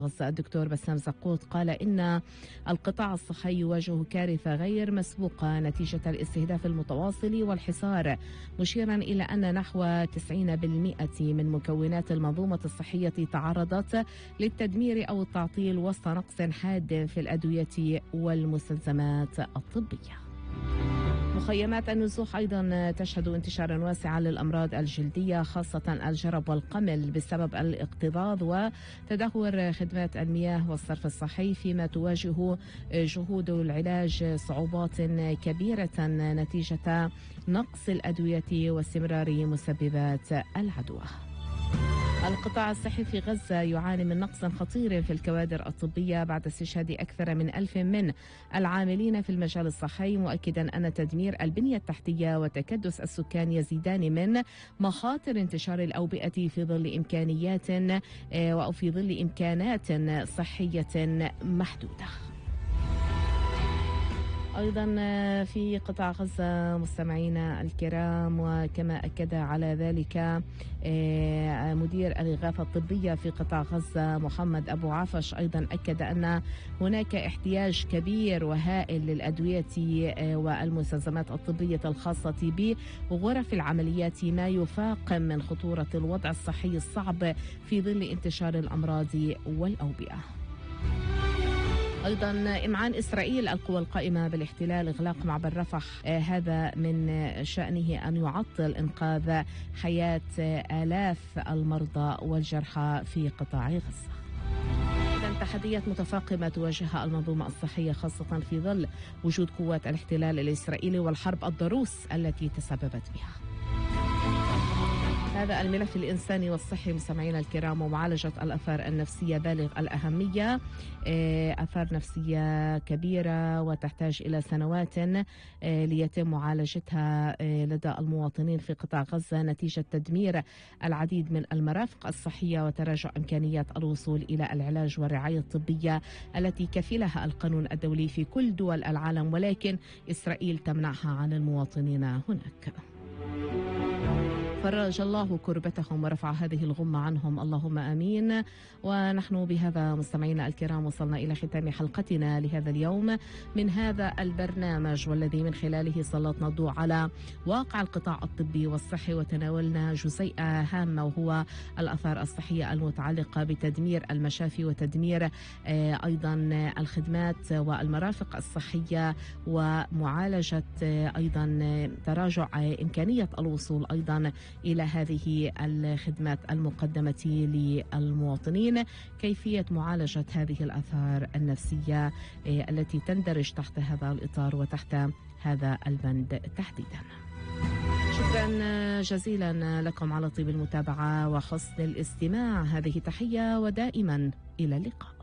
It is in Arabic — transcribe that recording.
الدكتور بسام زقوط قال إن القطاع الصحي يواجه كارثة غير مسبوقة نتيجة الاستهداف المتواصل والحصار، مشيرا إلى أن نحو 90% من مكونات المنظومة الصحية تعرضت للتدمير أو التعطيل وسط نقص حاد في الأدوية والمستلزمات الطبية. مخيمات النزوح أيضا تشهد انتشارا واسعا للأمراض الجلدية خاصة الجرب والقمل بسبب الاكتظاظ وتدهور خدمات المياه والصرف الصحي، فيما تواجه جهود العلاج صعوبات كبيرة نتيجة نقص الأدوية واستمرار مسببات العدوى. القطاع الصحي في غزة يعاني من نقص خطير في الكوادر الطبية بعد استشهاد أكثر من 1000 من العاملين في المجال الصحي، مؤكدا أن تدمير البنية التحتية وتكدس السكان يزيدان من مخاطر انتشار الأوبئة في ظل إمكانات صحية محدودة. أيضا في قطاع غزة مستمعينا الكرام، وكما أكد على ذلك مدير الإغاثة الطبية في قطاع غزة محمد أبو عفش، أيضا أكد أن هناك احتياج كبير وهائل للأدوية والمستلزمات الطبية الخاصة بغرف العمليات، ما يفاقم من خطورة الوضع الصحي الصعب في ظل انتشار الأمراض والأوبئة. أيضا إمعان إسرائيل القوى القائمة بالاحتلال إغلاق معبر رفح، هذا من شأنه أن يعطل إنقاذ حياة آلاف المرضى والجرحى في قطاع غزة. تحديات متفاقمة تواجهها المنظومة الصحية خاصة في ظل وجود قوات الاحتلال الإسرائيلي والحرب الضروس التي تسببت بها. هذا الملف الإنساني والصحي مستمعينا الكرام، ومعالجة الآثار النفسية بالغ الأهمية، آثار نفسية كبيرة وتحتاج إلى سنوات ليتم معالجتها لدى المواطنين في قطاع غزة نتيجة تدمير العديد من المرافق الصحية وتراجع إمكانيات الوصول إلى العلاج والرعاية الطبية التي كفلها القانون الدولي في كل دول العالم، ولكن إسرائيل تمنعها عن المواطنين هناك. فرج الله كربتهم ورفع هذه الغمة عنهم، اللهم آمين. ونحن بهذا مستمعينا الكرام وصلنا إلى ختام حلقتنا لهذا اليوم من هذا البرنامج، والذي من خلاله سلطنا الضوء على واقع القطاع الطبي والصحي، وتناولنا جزيئة هامة وهو الآثار الصحية المتعلقة بتدمير المشافي وتدمير أيضا الخدمات والمرافق الصحية، ومعالجة أيضا تراجع إمكانية الوصول أيضا إلى هذه الخدمات المقدمة للمواطنين، كيفية معالجة هذه الآثار النفسية التي تندرج تحت هذا الإطار وتحت هذا البند تحديدا. شكرا جزيلا لكم على طيب المتابعة وحسن الاستماع، هذه تحية ودائما إلى اللقاء.